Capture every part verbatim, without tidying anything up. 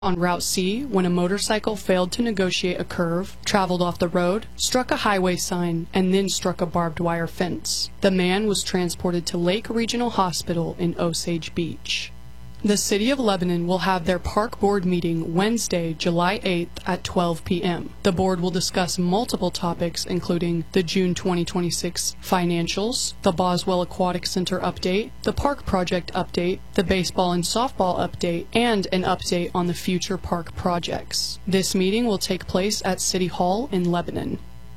On Route C when a motorcycle failed to negotiate a curve, traveled off the road, struck a highway sign, and then struck a barbed wire fence. The man was transported to Lake Regional Hospital in Osage Beach. The City of Lebanon will have their Park Board meeting Wednesday, July eighth at twelve p m The board will discuss multiple topics including the June twenty twenty-six financials, the Boswell Aquatic Center update, the park project update, the baseball and softball update, and an update on the future park projects. This meeting will take place at City Hall in Lebanon.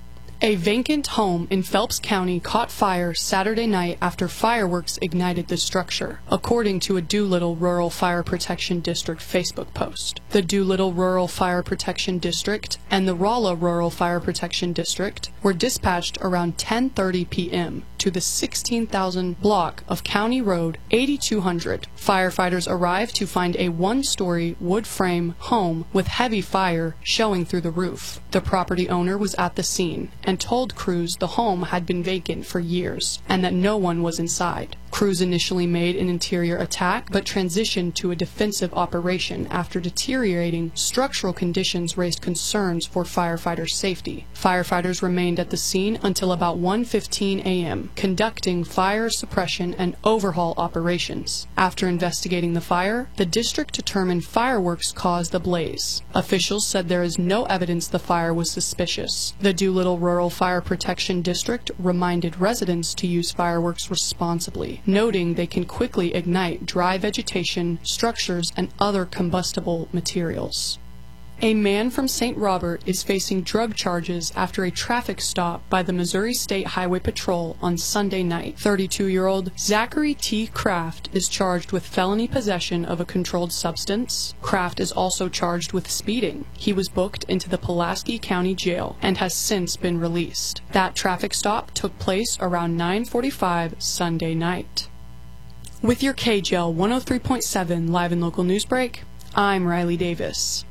A vacant home in Phelps County caught fire Saturday night after fireworks ignited the structure, according to a Doolittle Rural Fire Protection District Facebook post. The Doolittle Rural Fire Protection District and the Rolla Rural Fire Protection District were dispatched around ten thirty p m to the sixteen thousand block of County Road eighty-two hundred. Firefighters arrived to find a one-story wood frame home with heavy fire showing through the roof. The property owner was at the scene and told crews the home had been vacant for years and that no one was inside. Crews initially made an interior attack but transitioned to a defensive operation after deteriorating structural conditions raised concerns for firefighters' safety. Firefighters remained at the scene until about one fifteen a m, conducting fire suppression and overhaul operations. After investigating the fire, the district determined fireworks caused the blaze. Officials said there is no evidence the fire was suspicious. The Doolittle Rural Fire Protection District reminded residents to use fireworks responsibly, noting they can quickly ignite dry vegetation, structures, and other combustible materials. A man from Saint Robert is facing drug charges after a traffic stop by the Missouri State Highway Patrol on Sunday night. thirty-two-year-old Zachary T. Kraft is charged with felony possession of a controlled substance. Kraft is also charged with speeding. He was booked into the Pulaski County Jail and has since been released. That traffic stop took place around nine forty-five Sunday night. With your K J L one oh three point seven Live and Local News Break, I'm Riley Davis.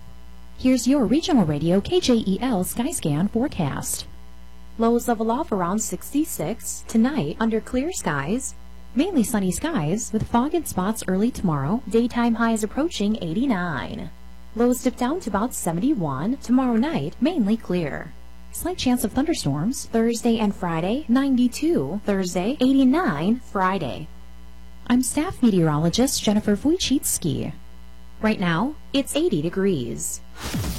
Here's your regional radio K J E L Skyscan forecast. Lows level off around sixty-six. Tonight, under clear skies. Mainly sunny skies with fog in spots early tomorrow. Daytime highs approaching eighty-nine. Lows dip down to about seventy-one. Tomorrow night, mainly clear. Slight chance of thunderstorms Thursday and Friday, ninety-two. Thursday, eighty-nine. Friday. I'm staff meteorologist Jennifer Wojcicki. Right now, it's eighty degrees.